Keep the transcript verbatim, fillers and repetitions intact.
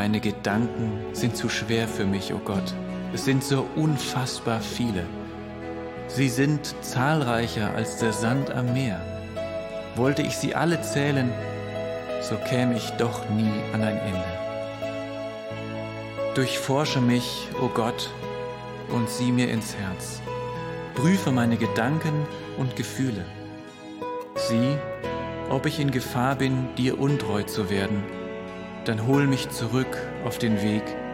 Meine Gedanken sind zu schwer für mich, o Gott. Es sind so unfassbar viele. Sie sind zahlreicher als der Sand am Meer. Wollte ich sie alle zählen, so käme ich doch nie an ein Ende. Durchforsche mich, o Gott, und sieh mir ins Herz. Prüfe meine Gedanken und Gefühle. Sieh, ob ich in Gefahr bin, dir untreu zu werden. Dann hol mich zurück auf den Weg,